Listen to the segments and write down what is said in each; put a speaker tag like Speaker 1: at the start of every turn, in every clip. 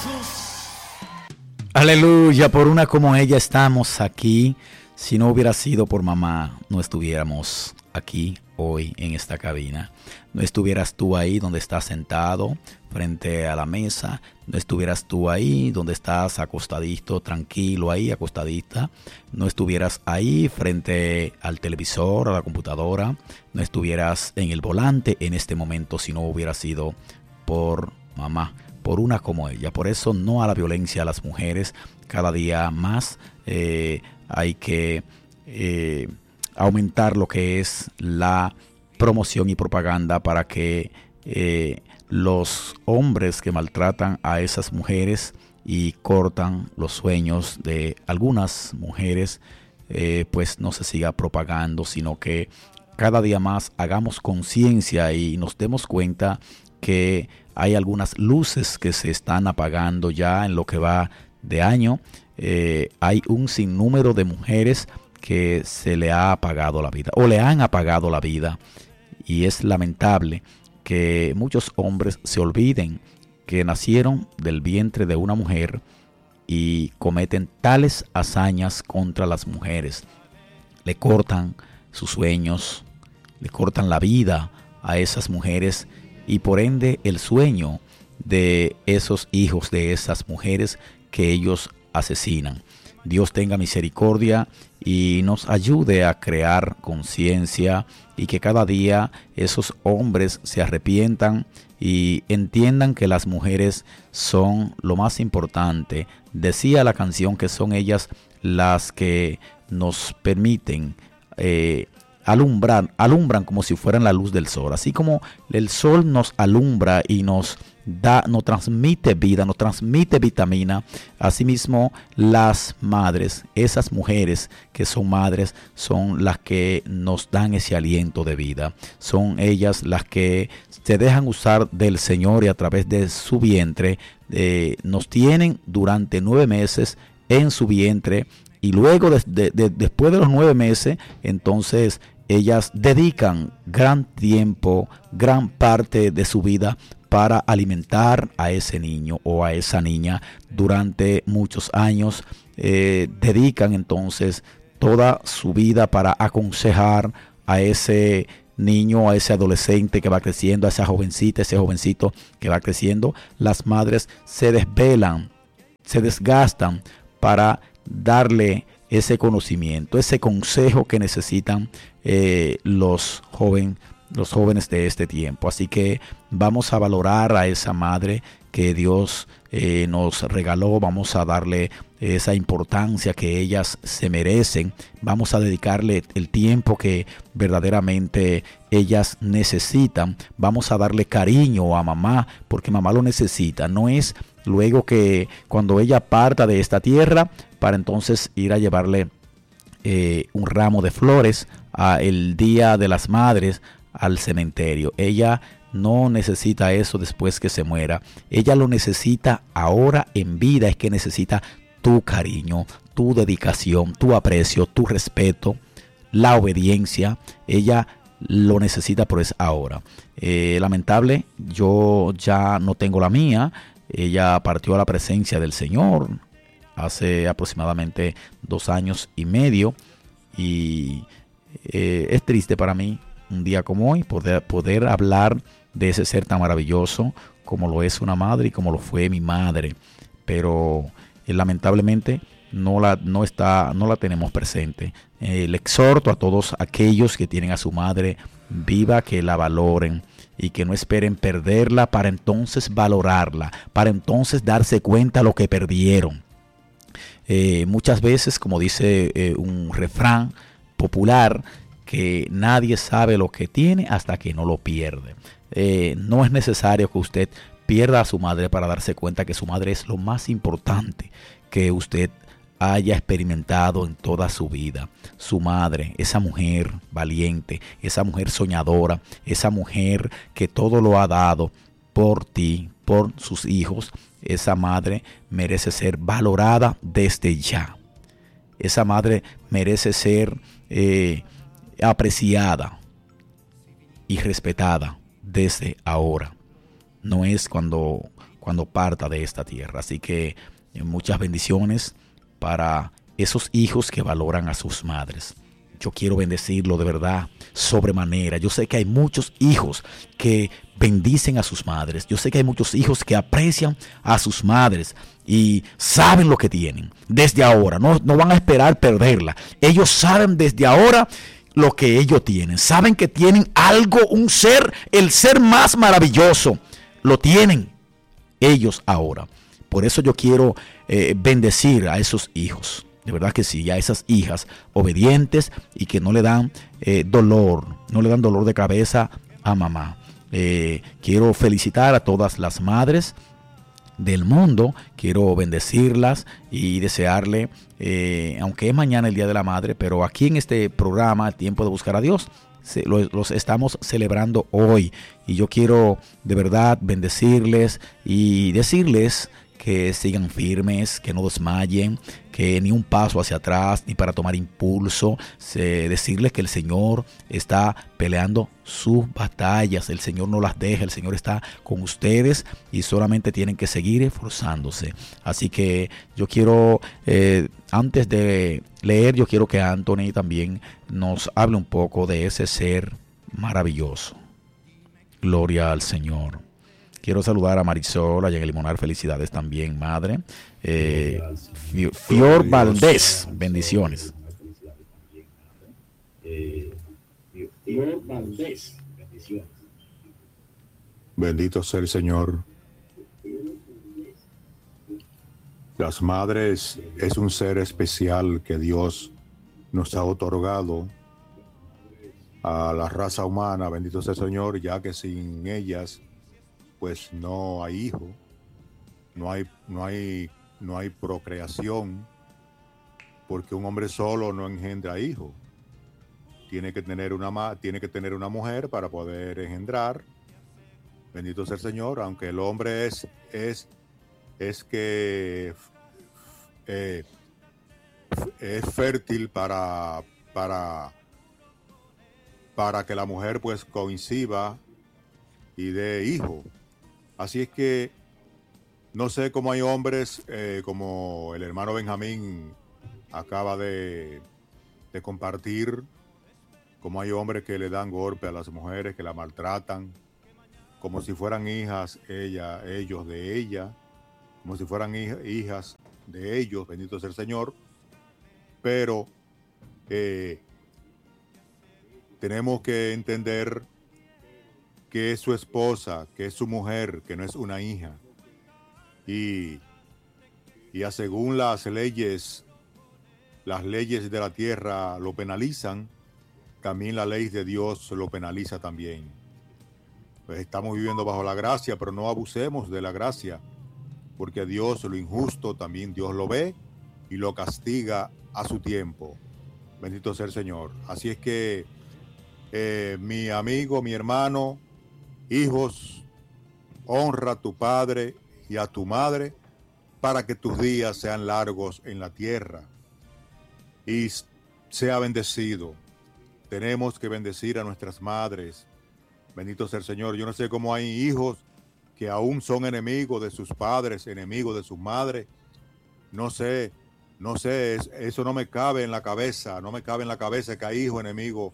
Speaker 1: Aleluya, por una como ella estamos aquí. Si no hubiera sido por mamá, no estuviéramos aquí hoy en esta cabina. No estuvieras tú ahí donde estás sentado frente a la mesa. No estuvieras tú ahí donde estás acostadito, tranquilo ahí, acostadita. No estuvieras ahí frente al televisor, a la computadora. No estuvieras en el volante en este momento si no hubiera sido por mamá. Por una como ella. Por eso no a la violencia a las mujeres. Cada día más hay que aumentar lo que es la promoción y propaganda para que los hombres que maltratan a esas mujeres y cortan los sueños de algunas mujeres, pues no se siga propagando, sino que cada día más hagamos conciencia y nos demos cuenta que hay algunas luces que se están apagando ya en lo que va de año. Hay un sinnúmero de mujeres que se le ha apagado la vida o le han apagado la vida. Y es lamentable que muchos hombres se olviden que nacieron del vientre de una mujer y cometen tales hazañas contra las mujeres. Le cortan sus sueños, le cortan la vida a esas mujeres y por ende el sueño de esos hijos de esas mujeres que ellos asesinan. Dios tenga misericordia y nos ayude a crear conciencia y que cada día esos hombres se arrepientan y entiendan que las mujeres son lo más importante. Decía la canción que son ellas las que nos permiten alumbran como si fueran la luz del sol. Así como el sol nos alumbra y nos transmite vida, nos transmite vitamina. Asimismo, las madres, esas mujeres que son madres, son las que nos dan ese aliento de vida. Son ellas las que se dejan usar del Señor y a través de su vientre nos tienen durante 9 meses en su vientre. Y luego, después de los 9 meses, entonces ellas dedican gran tiempo, gran parte de su vida para alimentar a ese niño o a esa niña durante muchos años. Dedican entonces toda su vida para aconsejar a ese niño, a ese adolescente que va creciendo, a esa jovencita, ese jovencito que va creciendo. Las madres se desvelan, se desgastan para darle ese conocimiento, ese consejo que necesitan los jóvenes de este tiempo. Así que vamos a valorar a esa madre que Dios nos regaló. Vamos a darle esa importancia que ellas se merecen. Vamos a dedicarle el tiempo que verdaderamente ellas necesitan. Vamos a darle cariño a mamá porque mamá lo necesita. No es luego que cuando ella parta de esta tierra para entonces ir a llevarle un ramo de flores el Día de las Madres al cementerio. Ella no necesita eso después que se muera. Ella lo necesita ahora en vida. Es que necesita tu cariño, tu dedicación, tu aprecio, tu respeto, la obediencia. Ella lo necesita, pero es ahora. Lamentable, yo ya no tengo la mía. Ella partió a la presencia del Señor hace aproximadamente 2 años y medio. Y es triste para mí un día como hoy poder hablar de ese ser tan maravilloso como lo es una madre y como lo fue mi madre. Pero lamentablemente no la tenemos presente. Le exhorto a todos aquellos que tienen a su madre viva que la valoren y que no esperen perderla para entonces valorarla, para entonces darse cuenta de lo que perdieron. Muchas veces, como dice un refrán popular, que nadie sabe lo que tiene hasta que no lo pierde. No es necesario que usted pierda a su madre para darse cuenta que su madre es lo más importante que usted haya experimentado en toda su vida. Su madre, esa mujer valiente, esa mujer soñadora, esa mujer que todo lo ha dado por ti, por sus hijos. Esa madre merece ser valorada desde ya. Esa madre merece ser apreciada y respetada desde ahora. No es cuando cuando parta de esta tierra. Así que muchas bendiciones para esos hijos que valoran a sus madres. Yo quiero bendecirlo de verdad, sobremanera. Yo sé que hay muchos hijos que bendicen a sus madres. Yo sé que hay muchos hijos que aprecian a sus madres y saben lo que tienen desde ahora. No van a esperar perderla. Ellos saben desde ahora lo que ellos tienen. Saben que tienen algo, un ser, el ser más maravilloso. Lo tienen ellos ahora. Por eso yo quiero bendecir a esos hijos. De verdad que sí, a esas hijas obedientes y que no le dan no le dan dolor de cabeza a mamá. Quiero felicitar a todas las madres del mundo, quiero bendecirlas y desearle, aunque es mañana el Día de la Madre, pero aquí en este programa, Tiempo de Buscar a Dios, los estamos celebrando hoy y yo quiero de verdad bendecirles y decirles que sigan firmes, que no desmayen, que ni un paso hacia atrás, ni para tomar impulso. Decirles que el Señor está peleando sus batallas, el Señor no las deja, el Señor está con ustedes y solamente tienen que seguir esforzándose. Así que yo quiero, antes de leer, yo quiero que Anthony también nos hable un poco de ese ser maravilloso. Gloria al Señor. Quiero saludar a Marisol, a Yangel Limonar, felicidades también, madre. Fior Valdés, bendiciones.
Speaker 2: Fior Valdés, bendiciones.
Speaker 3: Bendito sea el Señor. Las madres es un ser especial que Dios nos ha otorgado a la raza humana. Bendito sea el Señor, ya que sin ellas pues no hay hijo, no hay procreación, porque un hombre solo no engendra hijo. Tiene que tener una mujer para poder engendrar. Bendito sea el Señor, aunque el hombre es fértil para que la mujer pues coincida y dé hijo. Así es que no sé cómo hay hombres, como el hermano Benjamín acaba de compartir, cómo hay hombres que le dan golpe a las mujeres, que la maltratan, como si fueran hijas ellos de ella, como si fueran hijas de ellos, bendito sea el Señor. Pero tenemos que entender que es su esposa, que es su mujer, que no es una hija. Y según las leyes de la tierra lo penalizan, también la ley de Dios lo penaliza también. Pues estamos viviendo bajo la gracia, pero no abusemos de la gracia, porque Dios lo injusto también Dios lo ve y lo castiga a su tiempo. Bendito sea el Señor. Así es que mi amigo, mi hermano, hijos, honra a tu padre y a tu madre para que tus días sean largos en la tierra y sea bendecido. Tenemos que bendecir a nuestras madres. Bendito sea el Señor. Yo no sé cómo hay hijos que aún son enemigos de sus padres, enemigos de sus madres. No sé, eso no me cabe en la cabeza. No me cabe en la cabeza que hay hijos enemigo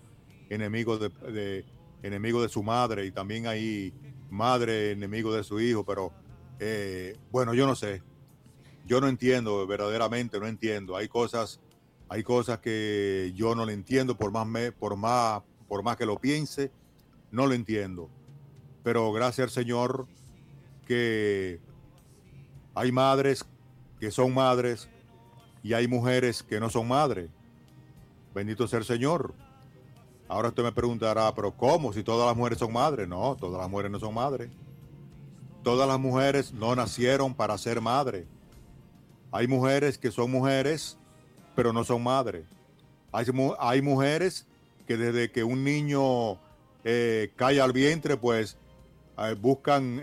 Speaker 3: de su madre, y también hay madre enemigo de su hijo. Pero bueno, yo no sé, yo no entiendo, verdaderamente no entiendo. Hay cosas que yo no le entiendo, por más que lo piense, no lo entiendo. Pero gracias al Señor que hay madres que son madres y hay mujeres que no son madres. Bendito sea el Señor. Ahora usted me preguntará, pero ¿cómo? Si todas las mujeres son madres. No, todas las mujeres no son madres. Todas las mujeres no nacieron para ser madres. Hay mujeres que son mujeres, pero no son madres. Hay mujeres que desde que un niño cae al vientre, pues buscan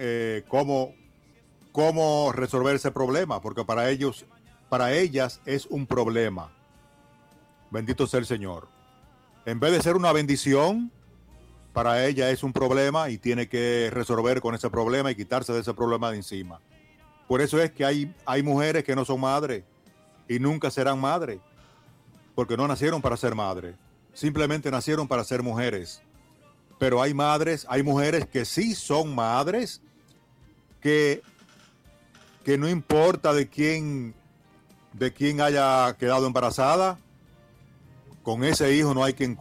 Speaker 3: cómo resolver ese problema, porque para ellas es un problema. Bendito sea el Señor. En vez de ser una bendición, para ella es un problema y tiene que resolver con ese problema y quitarse de ese problema de encima. Por eso es que hay mujeres que no son madres y nunca serán madres, porque no nacieron para ser madres, simplemente nacieron para ser mujeres. Pero hay mujeres que sí son madres, que no importa de quién haya quedado embarazada, con ese hijo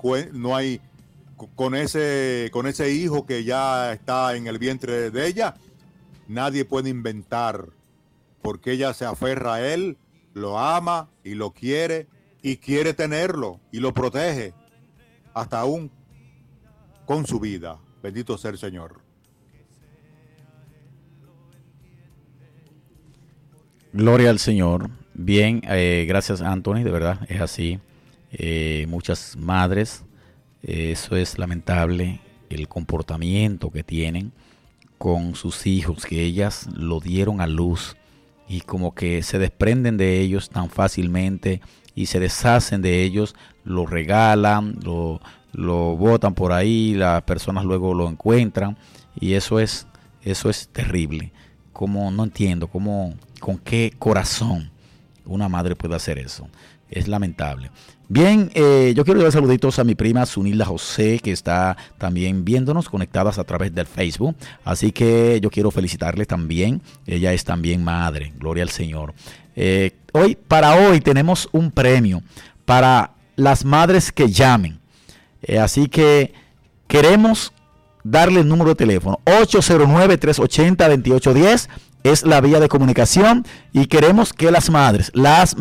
Speaker 3: con ese hijo que ya está en el vientre de ella, nadie puede inventar, porque ella se aferra a él, lo ama y lo quiere y quiere tenerlo y lo protege hasta aún con su vida. Bendito sea el Señor.
Speaker 1: Gloria al Señor. Bien, gracias Anthony, de verdad, es así. Muchas madres, eso es lamentable, el comportamiento que tienen con sus hijos, que ellas lo dieron a luz y como que se desprenden de ellos tan fácilmente y se deshacen de ellos, lo regalan, lo botan por ahí, las personas luego lo encuentran y eso es terrible. Como no entiendo con qué corazón una madre puede hacer eso. Es lamentable. Bien, yo quiero dar saluditos a mi prima Zunilda José, que está también viéndonos, conectadas a través del Facebook. Así que yo quiero felicitarle también. Ella es también madre. Gloria al Señor. Para hoy tenemos un premio para las madres que llamen. Así que queremos darle el número de teléfono. 809-380-2810 es la vía de comunicación y queremos que las madres,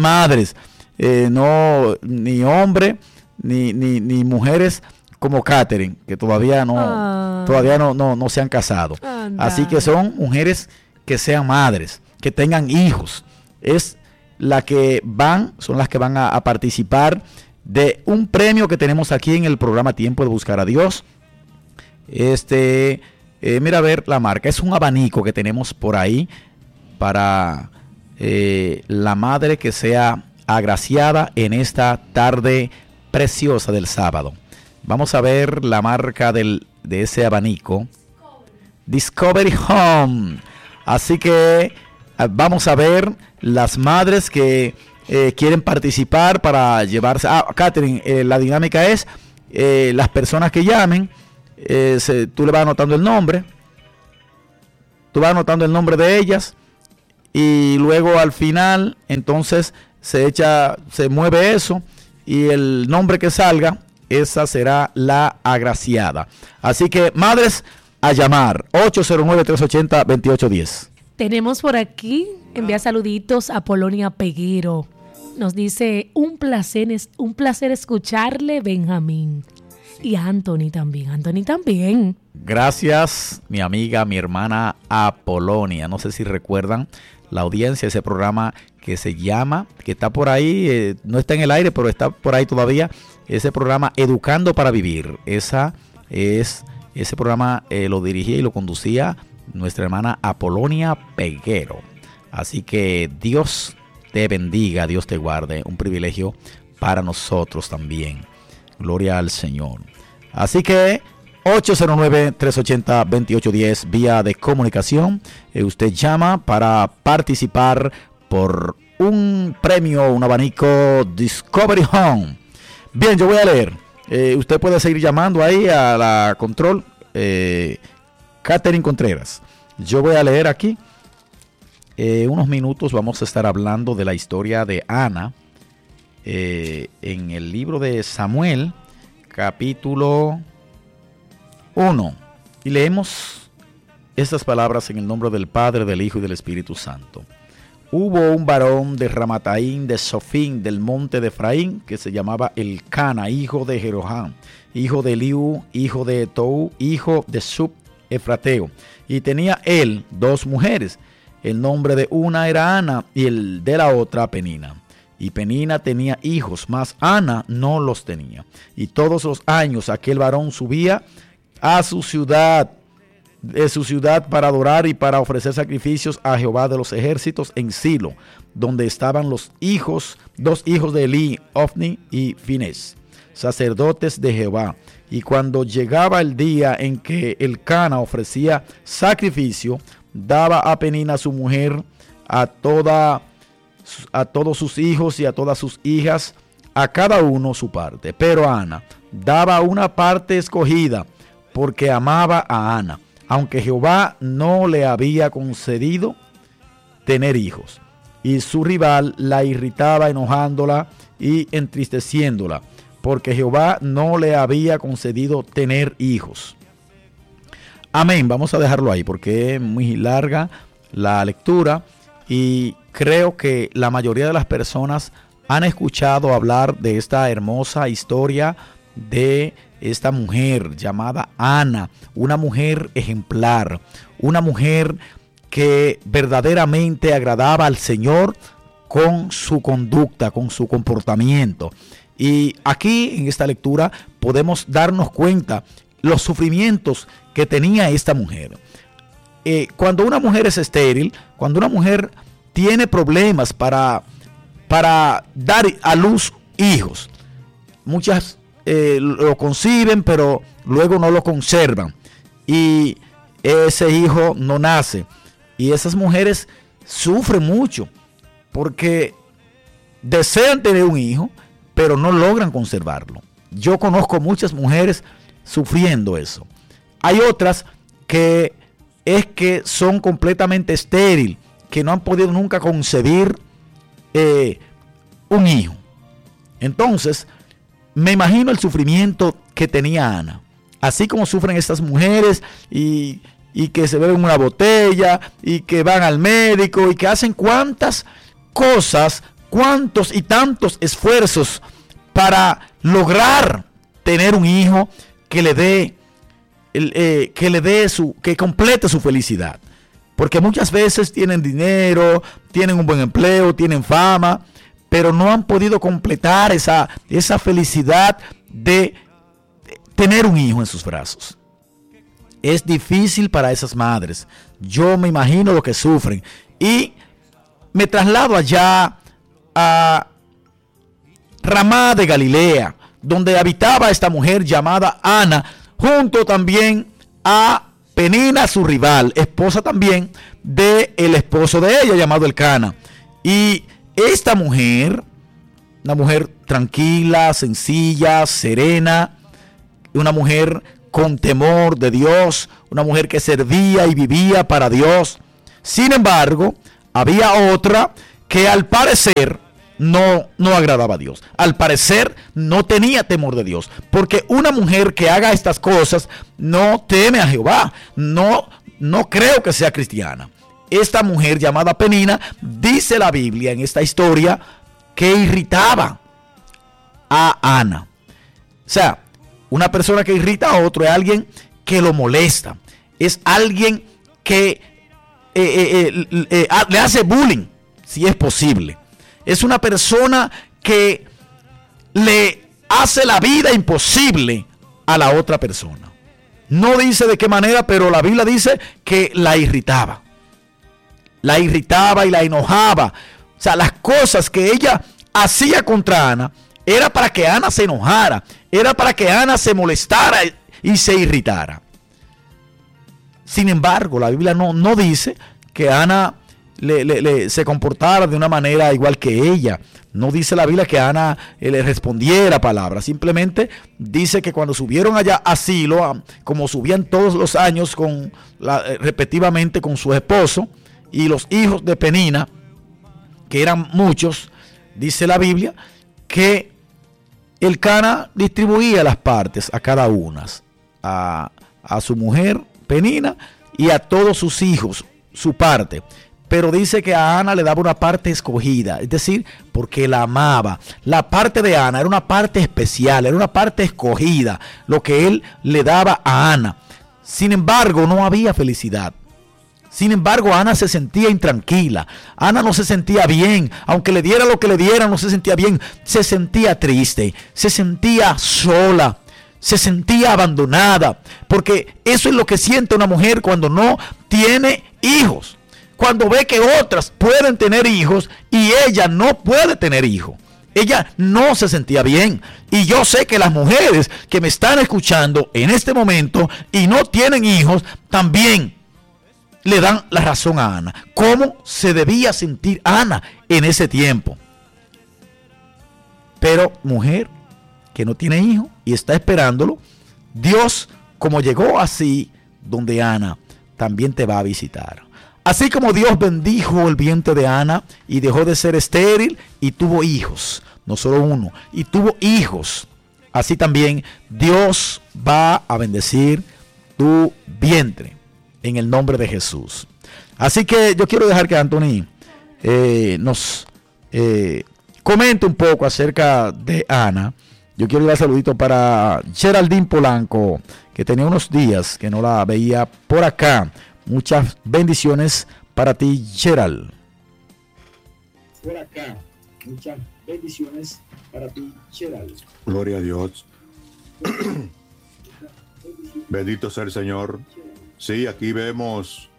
Speaker 1: no ni hombre ni mujeres como Catherine, que todavía no se han casado.
Speaker 4: Anda.
Speaker 1: Así que son mujeres que sean madres, que tengan hijos. Son las que van a participar de un premio que tenemos aquí en el programa Tiempo de Buscar a Dios. Mira a ver la marca, es un abanico que tenemos por ahí para la madre que sea agraciada en esta tarde preciosa del sábado. Vamos a ver la marca de ese abanico. Discovery Home. Así que vamos a ver las madres que quieren participar para llevarse. Catherine, la dinámica es las personas que llamen. Tú le vas anotando el nombre. Tú vas anotando el nombre de ellas. Y luego al final, entonces se mueve eso. Y el nombre que salga, esa será la agraciada. Así que, madres, a llamar. 809-380-2810.
Speaker 4: Tenemos por aquí, envía saluditos a Polonia Peguero. Nos dice, un placer escucharle, Benjamín. Y a Anthony también.
Speaker 1: Gracias, mi amiga, mi hermana Apolonia. No sé si recuerdan la audiencia, ese programa que se llama, que está por ahí, no está en el aire, pero está por ahí todavía, ese programa Educando para Vivir. Ese programa lo dirigía y lo conducía nuestra hermana Apolonia Peguero. Así que Dios te bendiga, Dios te guarde. Un privilegio para nosotros también. Gloria al Señor. Así que 809-380-2810 vía de comunicación. Usted llama para participar por un premio, un abanico Discovery Home. Bien, yo voy a leer. Usted puede seguir llamando ahí a la control. Catherine Contreras. Yo voy a leer aquí. Unos minutos vamos a estar hablando de la historia de Ana. En el libro de Samuel, capítulo 1, y leemos estas palabras en el nombre del Padre, del Hijo y del Espíritu Santo. Hubo un varón de Ramataín de Sofín, del monte de Efraín, que se llamaba Elcana, hijo de Jeroham, hijo de Eliú, hijo de Tou, hijo de Sub Efrateo, y tenía él 2 mujeres. El nombre de una era Ana y el de la otra Penina. Y Penina tenía hijos, mas Ana no los tenía. Y todos los años aquel varón subía a su ciudad para adorar y para ofrecer sacrificios a Jehová de los ejércitos en Silo, donde estaban los 2 hijos de Elí, Ofni y Finés, sacerdotes de Jehová. Y cuando llegaba el día en que Elcana ofrecía sacrificio, daba a Penina su mujer a todos sus hijos y a todas sus hijas, a cada uno su parte. Pero Ana daba una parte escogida porque amaba a Ana, aunque Jehová no le había concedido tener hijos. Y su rival la irritaba, enojándola y entristeciéndola, porque Jehová no le había concedido tener hijos. Amén. Vamos a dejarlo ahí porque es muy larga la lectura y creo que la mayoría de las personas han escuchado hablar de esta hermosa historia de esta mujer llamada Ana, una mujer ejemplar, una mujer que verdaderamente agradaba al Señor con su conducta, con su comportamiento. Y aquí en esta lectura podemos darnos cuenta los sufrimientos que tenía esta mujer. Cuando una mujer es estéril, cuando una mujer tiene problemas para dar a luz hijos, muchas lo conciben, pero luego no lo conservan y ese hijo no nace. Y esas mujeres sufren mucho porque desean tener un hijo, pero no logran conservarlo. Yo conozco muchas mujeres sufriendo eso. Hay otras que son completamente estériles, que no han podido nunca concebir un hijo. Entonces, me imagino el sufrimiento que tenía Ana. Así como sufren estas mujeres y que se beben una botella y que van al médico y que hacen cuantas cosas, cuantos y tantos esfuerzos para lograr tener un hijo que que complete su felicidad. Porque muchas veces tienen dinero, tienen un buen empleo, tienen fama, pero no han podido completar esa felicidad de tener un hijo en sus brazos. Es difícil para esas madres. Yo me imagino lo que sufren. Y me traslado allá a Ramá de Galilea, donde habitaba esta mujer llamada Ana, junto también a Penina, su rival, esposa también del esposo de ella, llamado Elcana. Y esta mujer, una mujer tranquila, sencilla, serena, una mujer con temor de Dios, una mujer que servía y vivía para Dios. Sin embargo, había otra que al parecer no agradaba a Dios. Al parecer no tenía temor de Dios, porque una mujer que haga estas cosas no teme a Jehová. No creo que sea cristiana. Esta mujer llamada Penina, dice la Biblia en esta historia, que irritaba a Ana. O sea, una persona que irrita a otro es alguien que lo molesta. Es alguien que le hace bullying, si es posible. Es una persona que le hace la vida imposible a la otra persona. No dice de qué manera, pero la Biblia dice que la irritaba. La irritaba y la enojaba. O sea, las cosas que ella hacía contra Ana era para que Ana se enojara, era para que Ana se molestara y se irritara. Sin embargo, la Biblia no dice que Ana se comportara de una manera igual que ella. No dice la Biblia que Ana le respondiera palabras. Simplemente dice que cuando subieron allá a Silo, como subían todos los años respectivamente con su esposo y los hijos de Penina, que eran muchos, dice la Biblia que Elcana distribuía las partes a cada una, a su mujer Penina y a todos sus hijos su parte. Pero dice que a Ana le daba una parte escogida, es decir, porque la amaba. La parte de Ana era una parte especial, era una parte escogida, lo que él le daba a Ana. Sin embargo, no había felicidad. Sin embargo, Ana se sentía intranquila. Ana no se sentía bien. Aunque le diera lo que le diera, no se sentía bien. Se sentía triste, se sentía sola, se sentía abandonada. Porque eso es lo que siente una mujer cuando no tiene hijos. Cuando ve que otras pueden tener hijos y ella no puede tener hijos. Ella no se sentía bien. Y yo sé que las mujeres que me están escuchando en este momento y no tienen hijos, también le dan la razón a Ana. ¿Cómo se debía sentir Ana en ese tiempo? Pero mujer que no tiene hijo y está esperándolo, Dios, como llegó así donde Ana, también te va a visitar. Así como Dios bendijo el vientre de Ana y dejó de ser estéril y tuvo hijos, no solo uno, y tuvo hijos, así también Dios va a bendecir tu vientre en el nombre de Jesús. Así que yo quiero dejar que Anthony nos comente un poco acerca de Ana. Yo quiero dar saludito para Geraldine Polanco, que tenía unos días que no la veía por acá. Muchas bendiciones para ti, Gerald.
Speaker 2: Por acá, muchas bendiciones para ti, Gerald.
Speaker 3: Gloria a Dios. Bendito sea el Señor. Sí, aquí vemos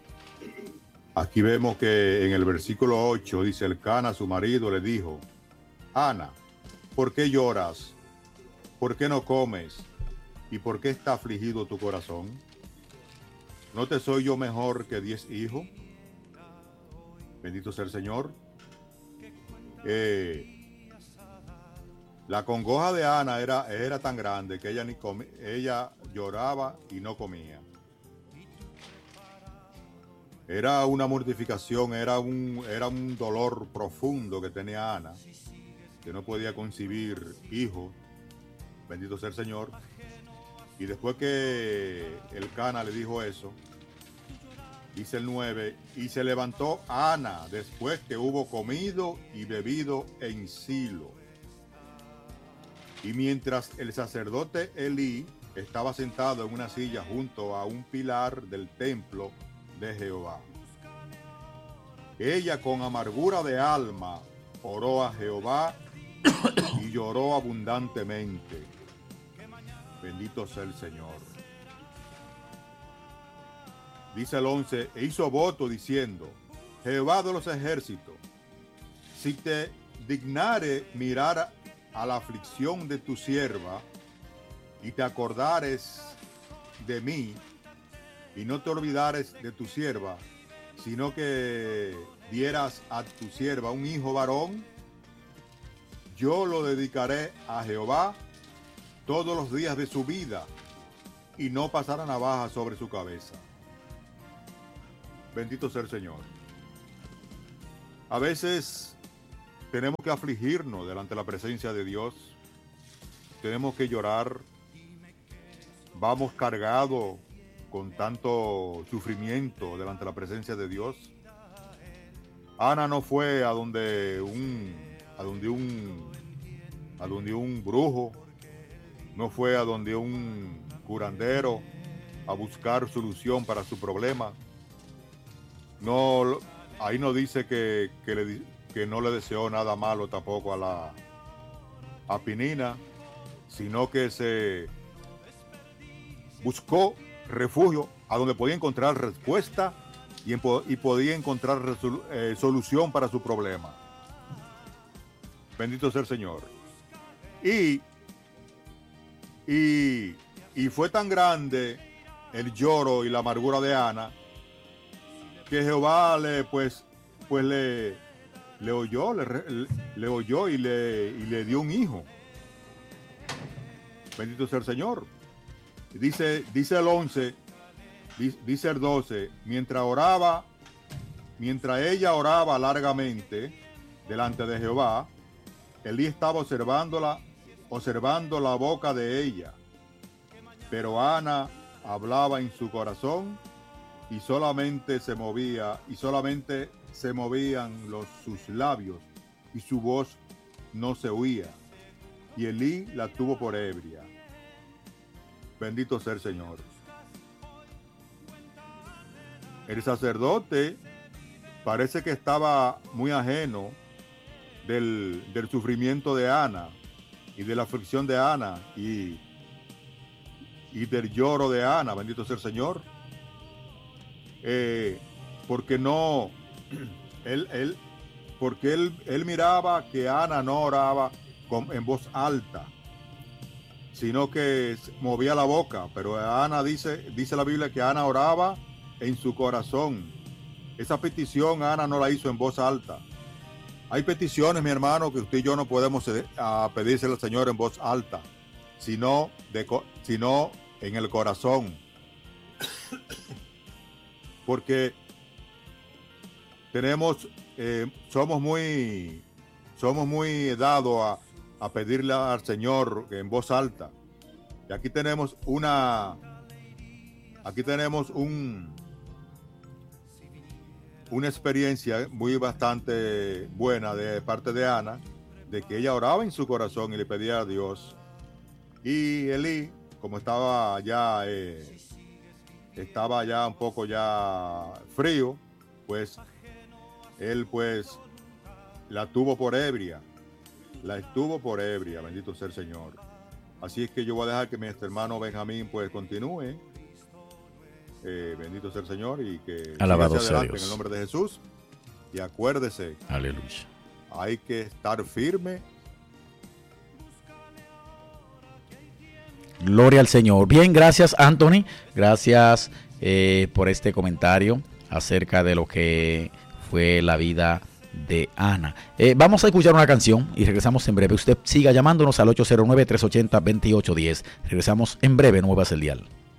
Speaker 3: que en el versículo 8 dice: Elcana a su marido le dijo: Ana, ¿por qué lloras? ¿Por qué no comes? ¿Y por qué está afligido tu corazón? ¿No te soy yo mejor que 10 hijos? Bendito sea el Señor. La congoja de Ana era tan grande que ella lloraba y no comía. Era una mortificación, era un dolor profundo que tenía Ana, que no podía concebir hijos. Bendito sea el Señor. Y después que Elcana le dijo eso, dice el 9, y se levantó Ana después que hubo comido y bebido en Silo. Y mientras el sacerdote Elí estaba sentado en una silla junto a un pilar del templo de Jehová, ella con amargura de alma oró a Jehová y lloró abundantemente. Bendito sea el Señor. Dice el 11, e hizo voto diciendo: Jehová de los ejércitos, si te dignare mirar a la aflicción de tu sierva y te acordares de mí y no te olvidares de tu sierva, sino que dieras a tu sierva un hijo varón, yo lo dedicaré a Jehová todos los días de su vida y no pasará navaja sobre su cabeza. Bendito sea el Señor. A veces tenemos que afligirnos delante de la presencia de Dios. Tenemos que llorar. Vamos cargados con tanto sufrimiento delante de la presencia de Dios. Ana no fue a donde un brujo, no fue a donde un curandero a buscar solución para su problema. No, ahí no dice que no le deseó nada malo tampoco a Penina, sino que se buscó refugio a donde podía encontrar respuesta y podía encontrar solución para su problema. Bendito sea el Señor. Y fue tan grande el lloro y la amargura de Ana que Jehová le oyó y le dio un hijo. Bendito sea el Señor. Dice el 11, dice el 12, mientras ella oraba largamente delante de Jehová, Elí estaba observando la boca de ella, pero Ana hablaba en su corazón y solamente se movían sus labios y su voz no se oía, y Elí la tuvo por ebria. Bendito sea el Señor. El sacerdote parece que estaba muy ajeno del sufrimiento de Ana y de la aflicción de Ana y del lloro de Ana. Bendito sea el Señor. Porque él miraba que Ana no oraba en voz alta, sino que movía la boca. Pero Ana dice la Biblia que Ana oraba en su corazón. Esa petición Ana no la hizo en voz alta. Hay peticiones, mi hermano, que usted y yo no podemos pedírselo al Señor en voz alta, sino en el corazón. Porque somos muy dados a pedirle al Señor en voz alta. Y aquí tenemos una experiencia bastante buena de parte de Ana, de que ella oraba en su corazón y le pedía a Dios. Y Elí, como estaba ya un poco ya frío, pues él pues la estuvo por ebria, bendito sea el Señor. Así es que yo voy a dejar que mi hermano Benjamín pues continúe. Bendito sea el Señor y que
Speaker 1: alabado
Speaker 3: siga
Speaker 1: sea
Speaker 3: adelante
Speaker 1: Dios.
Speaker 3: en el nombre de Jesús. Y acuérdese,
Speaker 1: Aleluya.
Speaker 3: hay que estar firme.
Speaker 1: Gloria al Señor. Bien, gracias Anthony. Gracias por este comentario acerca de lo que fue la vida de Ana. Vamos a escuchar una canción y regresamos en breve. Usted siga llamándonos al 809-380-2810. Regresamos en breve, no muevas el dial.